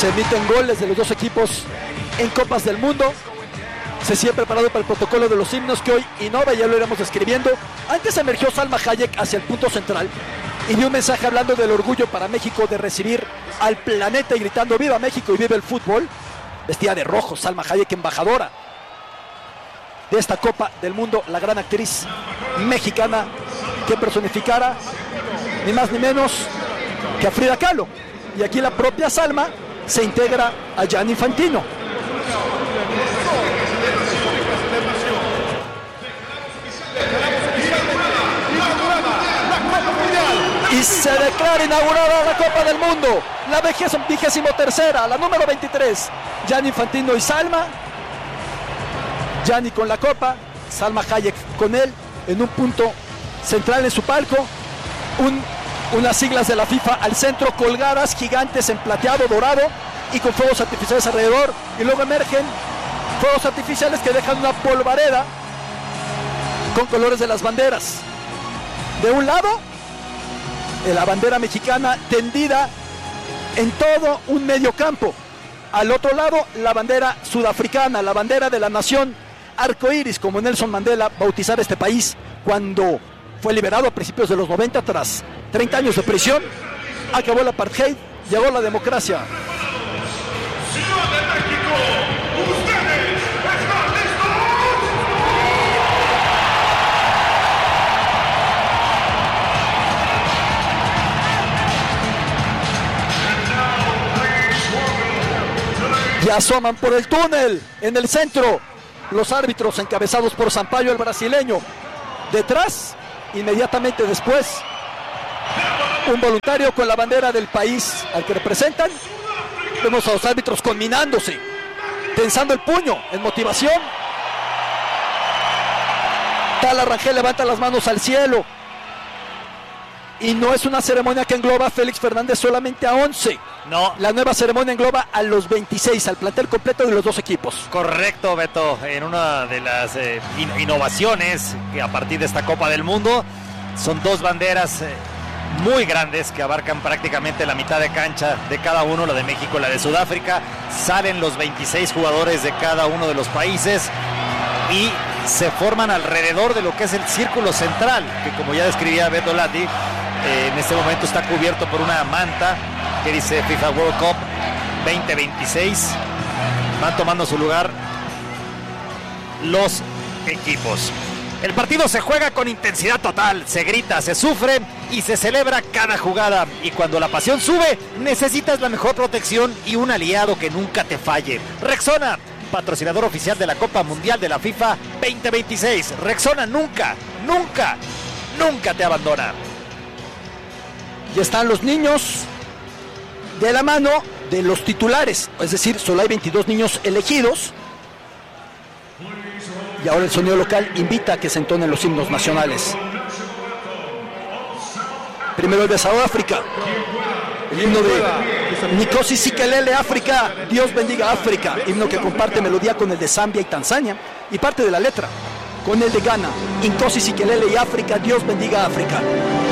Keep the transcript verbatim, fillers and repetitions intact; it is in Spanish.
Se emiten goles de los dos equipos en Copas del Mundo. Se sigue preparado para el protocolo de los himnos que hoy innova, ya lo iremos describiendo. Antes emergió Salma Hayek hacia el punto central y dio un mensaje hablando del orgullo para México de recibir al planeta y gritando ¡Viva México y viva el fútbol! Vestida de rojo, Salma Hayek, embajadora de esta Copa del Mundo, la gran actriz mexicana que personificara ni más ni menos que a Frida Kahlo. Y aquí la propia Salma se integra a Gianni Infantino. Y se declara inaugurada la Copa del Mundo, la vigésimo tercera, la número veintitrés. Gianni Infantino y Salma. Gianni con la copa, Salma Hayek con él, en un punto central en su palco. Un, unas siglas de la FIFA al centro, colgadas, gigantes en plateado, dorado y con fuegos artificiales alrededor. Y luego emergen fuegos artificiales que dejan una polvareda con colores de las banderas. De un lado, la bandera mexicana tendida en todo un medio campo. Al otro lado, la bandera sudafricana, la bandera de la nación arcoíris, como Nelson Mandela bautizara este país cuando fue liberado a principios de los noventa tras treinta años de prisión. Acabó el apartheid, llegó la democracia. Y asoman por el túnel en el centro los árbitros encabezados por Sampaio, el brasileño. Detrás, inmediatamente después, un voluntario con la bandera del país al que representan. Vemos a los árbitros conminándose, tensando el puño en motivación. Tala Rangel levanta las manos al cielo. Y no es una ceremonia que engloba a Félix Fernández solamente a once. No. La nueva ceremonia engloba a los veintiséis, al plantel completo de los dos equipos. Correcto, Beto. En una de las eh, in- innovaciones que a partir de esta Copa del Mundo son dos banderas eh, muy grandes que abarcan prácticamente la mitad de cancha de cada uno, la de México y la de Sudáfrica. Salen los veintiséis jugadores de cada uno de los países y se forman alrededor de lo que es el círculo central, que como ya describía Beto Lati, eh, en este momento está cubierto por una manta que dice FIFA World Cup veinte veintiséis. Van tomando su lugar los equipos. El partido se juega con intensidad total, se grita, se sufre y se celebra cada jugada. Y cuando la pasión sube, necesitas la mejor protección y un aliado que nunca te falle. Rexona, patrocinador oficial de la Copa Mundial de la FIFA veinte veintiséis. Rexona nunca, nunca, nunca te abandona. Y están los niños de la mano de los titulares, es decir, solo hay veintidós niños elegidos. Y ahora el sonido local invita a que se entonen los himnos nacionales. Primero el de Sudáfrica, el himno de Nkosi Sikelele, África, Dios bendiga África, himno que comparte melodía con el de Zambia y Tanzania, y parte de la letra con el de Ghana, Nkosi Sikelele y África, Dios bendiga África.